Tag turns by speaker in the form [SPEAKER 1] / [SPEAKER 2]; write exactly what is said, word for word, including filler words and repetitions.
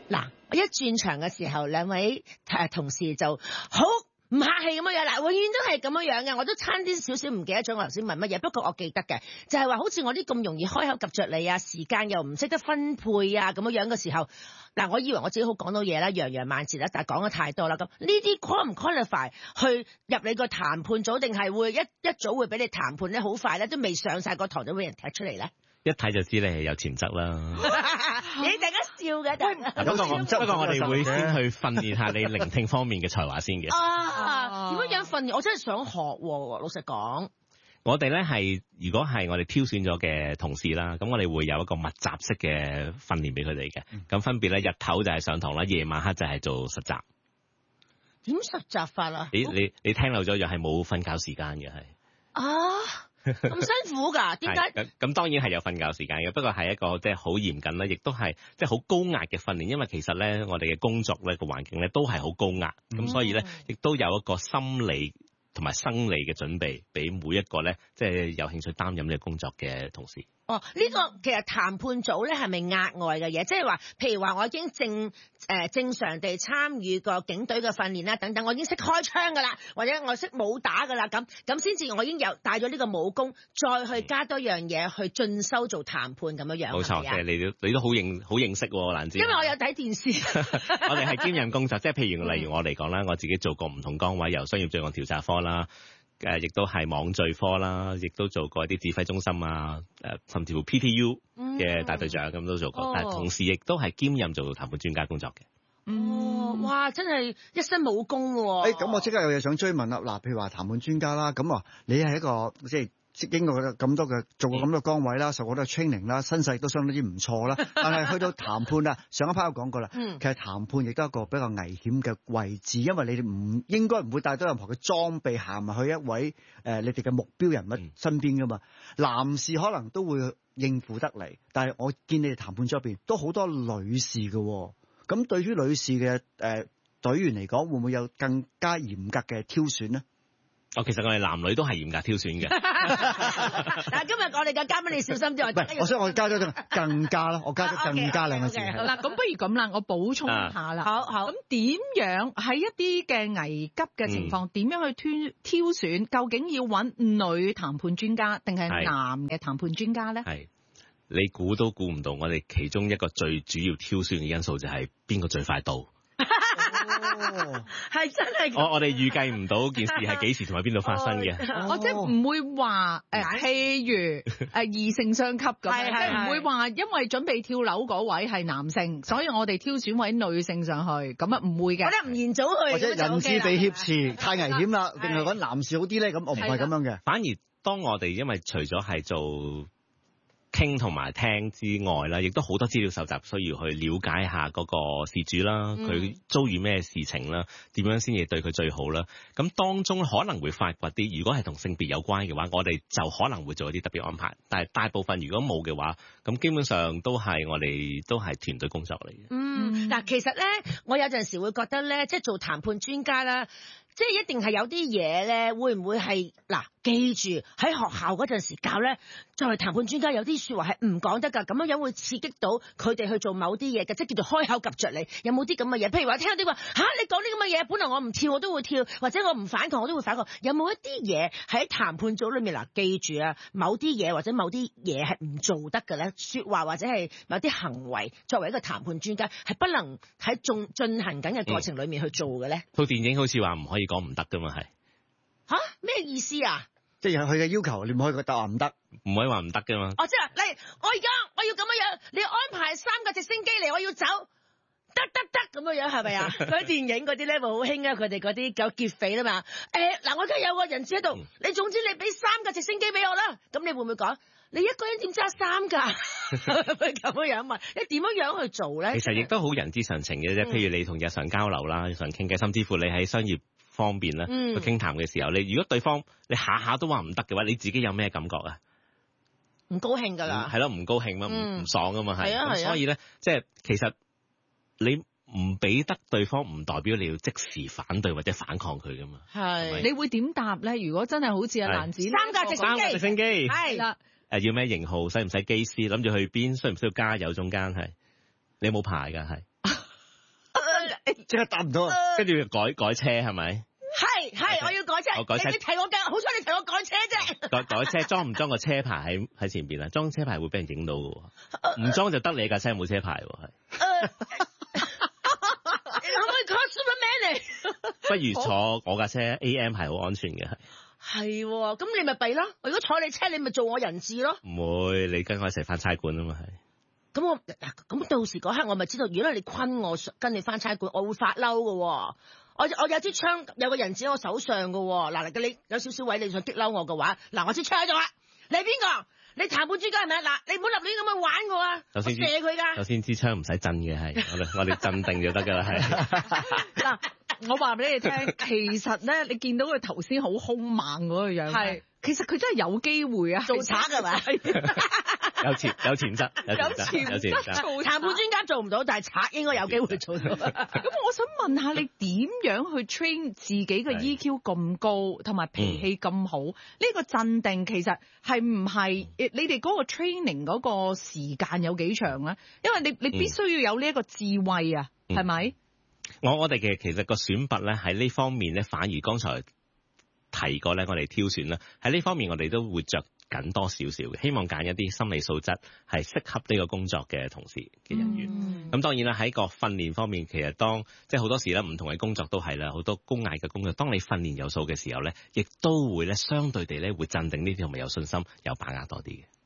[SPEAKER 1] 嗱，我一轉場嘅時候，兩位誒同事就好唔客氣咁樣樣，嗱，永遠都係咁樣樣嘅。我都差啲少少唔記得咗我頭先問乜嘢，不過我記得嘅就係話，好似我啲咁容易開口及着你啊，時間又唔識得分配啊，咁樣樣嘅時候，嗱，我以為我自己好講到嘢啦，洋洋萬字啦，但係講得太多啦。咁呢啲 qual 唔 qualify 去入你個談判組，定係會一一早會俾你談判咧？好快咧，都未上晒個堂就俾人踢出嚟咧？
[SPEAKER 2] 一睇就知你係有潛質啦。
[SPEAKER 1] 你大家笑嘅，但
[SPEAKER 2] 不過我不過我哋會先去訓練下你聆聽方面嘅才華先嘅。
[SPEAKER 1] 啊，點樣樣訓練？我真係想學喎，老實講。
[SPEAKER 2] 我哋咧係如果係我哋挑選咗嘅同事啦，咁我哋會有一個密集式嘅訓練俾佢哋嘅。咁、嗯、分別咧，日頭就係上堂啦，夜晚黑就係做實習。
[SPEAKER 1] 點實習法啊？
[SPEAKER 2] 你你你聽漏咗，又係冇瞓覺時間嘅係。
[SPEAKER 1] 啊！咁辛苦㗎？點解？
[SPEAKER 2] 咁咁當然係有瞓覺時間嘅，不過係一個即係好嚴謹啦，亦都係即係好高壓嘅訓練。因為其實咧，我哋嘅工作咧個環境咧都係好高壓，咁、嗯、所以咧亦都有一個心理同埋生理嘅準備，俾每一個咧即係有興趣擔任呢個工作嘅同事。
[SPEAKER 1] 哦，呢、這個其實談判組咧係咪額外嘅嘢？即係話，譬如話我已經正誒、呃、正常地參與個警隊嘅訓練啦，等等，我已經識開槍噶啦，或者我識武打噶啦，咁咁先至我已經有帶咗呢個武功，再去加多樣嘢去進修做談判咁樣樣。冇錯，
[SPEAKER 2] 即係你都你都好認好認識喎，蘭子。
[SPEAKER 1] 因為我有睇電視。
[SPEAKER 2] 我哋係兼任工作，即係譬如例如我嚟講啦，我自己做過唔同崗位，由商業罪案調查科啦。誒，亦都係網罪科啦，亦都做過一啲指揮中心啊，誒，甚至乎 P T U 嘅大隊長咁、嗯、都做過，哦、但係同時亦都係兼任做談判專家工作嘅。
[SPEAKER 1] 哦，哇，真係一身武功喎、哦！
[SPEAKER 3] 誒、欸，咁我即刻有嘢想追問啦。嗱，譬如話談判專家啦，咁啊，你係一個即係。經過咁多嘅做過咁多崗位啦，受過好多 training 啦，身世都相當之唔錯啦。但係去到談判啦，上一 part 都講過啦，其實談判亦都係一個比較危險嘅位置，因為你哋唔應該唔會帶到任何嘅裝備行埋去一位誒、呃、你哋嘅目標人物身邊噶嘛。男士可能都會應付得嚟，但係我見你哋談判組入邊都好多女士嘅、哦，咁對於女士嘅誒、呃、隊員嚟講，會唔會有更加嚴格嘅挑選呢？
[SPEAKER 2] 哦，其實我哋男女都係嚴格挑選嘅。
[SPEAKER 1] 嗱，今日我哋嘅嘉賓你小心啲。
[SPEAKER 3] 唔係，我想我加咗更更加啦，我加咗更加兩個字。
[SPEAKER 4] 嗱，咁不如咁啦，我補充一下啦。
[SPEAKER 1] 好好。咁
[SPEAKER 4] 點樣喺一啲嘅危急嘅情況，點、嗯、樣去挑挑選？究竟要揾女談判專家定係男嘅談判專家咧？係，
[SPEAKER 2] 你估都估唔到，我哋其中一個最主要挑選嘅因素就係邊個最快到。
[SPEAKER 1] 哦，係真係。
[SPEAKER 2] 我我哋預計唔到件事係幾時同埋邊度發生嘅。
[SPEAKER 4] 我、哦、即係唔會話誒，譬、呃、如誒異性相吸咁，即係唔會話因為準備跳樓嗰位係男性，所以我哋挑選位女性上去，咁啊唔會嘅。
[SPEAKER 1] 我覺得吳彥祖去
[SPEAKER 3] 或者人事被挾持太危險啦，定係揾男士好啲咧？咁我唔係咁樣嘅。
[SPEAKER 2] 反而當我哋因為除咗係做傾同埋聽之外啦，亦都好多資料搜集，需要去了解下嗰個事主啦，佢、嗯、遭遇咩事情啦，點樣先至對佢最好啦。咁當中可能會發掘啲，如果係同性別有關嘅話，我哋就可能會做一啲特別安排。但係大部分如果冇嘅話，咁基本上都係我哋都係團隊工作嚟嘅。
[SPEAKER 1] 嗯，嗱，其實咧，我有陣時會覺得咧，即係做談判專家啦。即係一定係有啲嘢咧，會唔會係嗱？記住喺學校嗰陣時教咧，作為談判專家有啲説話係唔講得㗎，咁樣樣會刺激到佢哋去做某啲嘢嘅，即係叫做開口及着你。有冇啲咁嘅嘢？譬如話聽啲話嚇，你講啲咁嘅嘢，本來我唔跳我都會跳，或者我唔反抗我都會反抗。有冇一啲嘢喺談判組裏面嗱？記住啊，某啲嘢或者某啲嘢係唔做得嘅咧，説話或者係某啲行為，作為一個談判專家係不能喺進進行緊嘅過程裡面去做嘅咧。
[SPEAKER 2] 套、嗯、電影好似話唔可以講唔得㗎嘛，係
[SPEAKER 1] 嚇咩意思啊？
[SPEAKER 3] 即係佢嘅要求，你唔可以個答案唔得，
[SPEAKER 2] 唔可以話唔得㗎嘛。
[SPEAKER 1] 哦，即係你，我而家我要咁樣樣，你安排三個直升機嚟，我要走，得得得咁樣樣係咪啊？嗰啲電影嗰啲咧，咪好興啊！佢哋嗰啲搞劫匪啦嘛。誒、欸，嗱，我而家有個人質喺度，你總之你俾三個直升機俾我啦。咁你會唔會講？你一個人點揸三架？咁樣樣問，你點樣樣去做咧？
[SPEAKER 2] 其實亦都好人之常情嘅啫。譬如你同日常交流啦，日常傾偈，甚至乎你喺商業方面咧，去傾談嘅時候，你如果對方你下下都話唔得嘅話，你自己有咩感覺啊？
[SPEAKER 1] 唔高興㗎啦，
[SPEAKER 2] 係咯，唔高興嘛，唔、嗯、唔爽㗎嘛，係。
[SPEAKER 1] 咁
[SPEAKER 2] 所以咧，即係其實你唔俾得對方，唔代表你要即時反對或者反抗佢㗎嘛。係。
[SPEAKER 4] 你會點答咧？如果真係好似阿蘭子
[SPEAKER 1] 三架直升機，
[SPEAKER 2] 三架直升機，
[SPEAKER 1] 係啦。
[SPEAKER 2] 誒要咩型號？使唔使機師？諗住去邊？需唔需要加油中間？係你冇牌㗎係。
[SPEAKER 3] 即刻答唔到啊！
[SPEAKER 2] 跟住改改車係咪？
[SPEAKER 1] 係係，我要改車。
[SPEAKER 2] 我改車
[SPEAKER 1] 你提我嘅，好彩你提我改車啫。
[SPEAKER 2] 改改車裝唔裝個車牌喺喺前邊啊？裝車牌會俾人影到嘅喎，唔裝就得你架車冇車牌喎，係。
[SPEAKER 1] 你可唔可以 call Superman 嚟？
[SPEAKER 2] 不如坐我架車 A M 係好安全嘅，係。
[SPEAKER 1] 係喎，咁你咪弊咯。如果坐你車，你咪做我人質咯。
[SPEAKER 2] 唔會，你跟我一齊翻差館啊嘛，係。
[SPEAKER 1] 咁我嗱，咁到時嗰刻我咪知道，如果你昆我跟你翻差館，我會發嬲嘅喎。我我有支槍，有個人質喺我手上嘅喎。嗱，你有少少位你想激嬲我嘅話，嗱，我支槍喺度啦。你係邊個？你談判專家係咪？嗱，你唔好立亂咁去玩我啊！我射佢㗎。
[SPEAKER 2] 首先支槍唔使震嘅，係我哋我哋鎮定就得㗎啦，係。
[SPEAKER 4] 嗱，我話俾你聽，其實咧，你見到佢頭先好兇猛嗰個樣，係其實佢真係有機會啊，
[SPEAKER 1] 做賊係咪？
[SPEAKER 2] 有潛有潛質，有潛質，有潛質。
[SPEAKER 1] 談判專家做唔到，但係賊應該有機會做到。
[SPEAKER 4] 咁我想問下你點樣去 train 自己嘅 E Q 咁高，同埋脾氣咁好？呢、嗯、個鎮定其實係唔係你哋嗰個 training 嗰個時間有幾長咧？因為你你必須要有呢一個智慧啊，係、嗯、咪？
[SPEAKER 2] 我我哋嘅其實個選拔咧喺呢方面咧，反而剛才提過咧，我哋挑選咧喺呢方面，我哋都會着緊多少少嘅，希望揀一啲心理素質係適合呢個工作嘅同事嘅人員。咁、嗯、當然啦，喺個訓練方面，其實當即係好多時咧，唔同嘅工作都係啦，好多高壓嘅工作。當你訓練有數嘅時候咧，亦都會咧相對地咧會鎮定呢啲，同埋有信心、有把握多啲嘅。